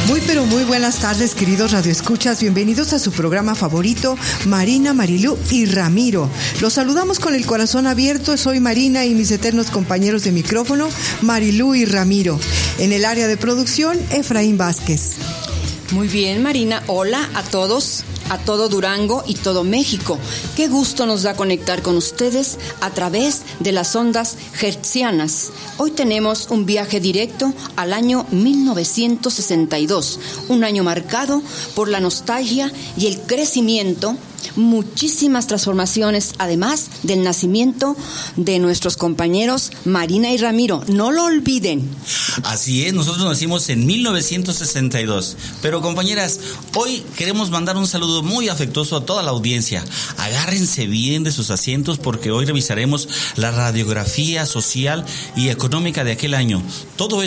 Muy pero muy buenas tardes, queridos radioescuchas. Bienvenidos a su programa favorito, Marina, Marilú y Ramiro. Los saludamos con el corazón abierto. Soy Marina y mis eternos compañeros de micrófono, Marilú y Ramiro. En el área de producción, Efraín Vázquez. Muy bien, Marina. Hola a todos, a todo Durango y todo México. Qué gusto nos da conectar con ustedes a través de las ondas hertzianas. Hoy tenemos un viaje directo al año 1962, un año marcado por la nostalgia y el crecimiento, muchísimas transformaciones, además del nacimiento de nuestros compañeros Marina y Ramiro. No lo olviden. Así es, nosotros nacimos en 1962. Pero compañeras, hoy queremos mandar un saludo muy afectuoso a toda la audiencia. Agárrense bien de sus asientos porque hoy revisaremos la radiografía social y económica de aquel año. Todo